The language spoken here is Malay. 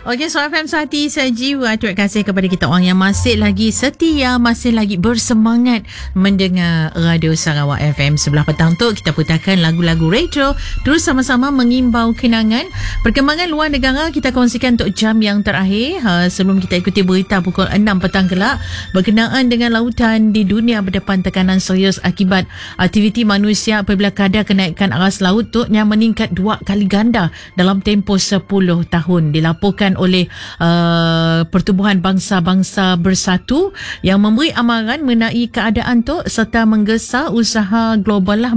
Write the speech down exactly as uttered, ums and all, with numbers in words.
Okey, Suara F M Sehati Sejiwa. Terima kasih kepada kita orang yang masih lagi setia, masih lagi bersemangat mendengar Radio Sarawak F M. Sebelah petang tu kita putarkan lagu-lagu retro, terus sama-sama mengimbau kenangan. Perkembangan luar negara kita kongsikan untuk jam yang terakhir, ha, sebelum kita ikuti berita pukul enam petang kelak berkenaan dengan lautan di dunia berdepan tekanan serius akibat aktiviti manusia apabila kadar kenaikan aras laut tu yang meningkat dua kali ganda dalam tempoh sepuluh tahun. Dilaporkan oleh uh, Pertubuhan Bangsa-Bangsa Bersatu yang memberi amaran mengenai keadaan tu serta menggesa usaha global lah